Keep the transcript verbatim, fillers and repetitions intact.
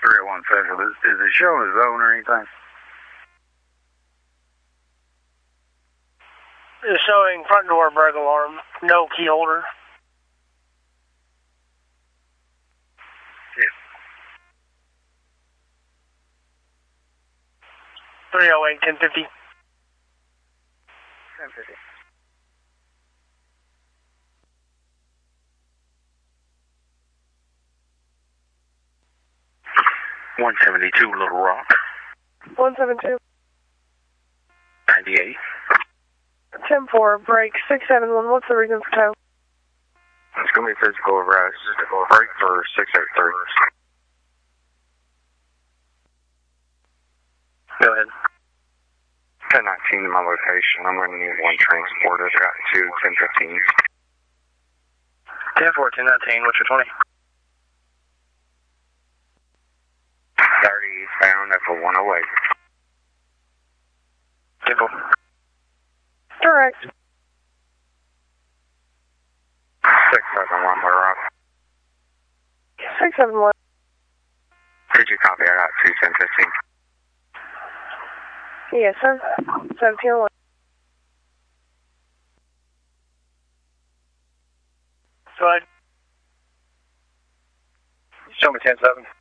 three oh one Central. Is, is it showing a zone or anything? It's showing front door brake alarm, no key holder. Yeah. three oh eight, ten fifty. ten fifty. one seventy-two Little Rock. one seventy-two. ninety-eight. ten four, break six seven one. What's the reason for tow? It's going to be physical arrest. Break for six eight three. Go ahead. ten nineteen to my location. I'm going to need one transported. I got two ten fifteen. ten four, ten nineteen, what's your twenty? thirty eastbound, that's a one oh eight. ten four. Direct. six seven one Little Rock. six seven one. Could you copy? I got two ten fifteen. Yes, sir. seventeen oh one. Go ahead. Show me ten seven.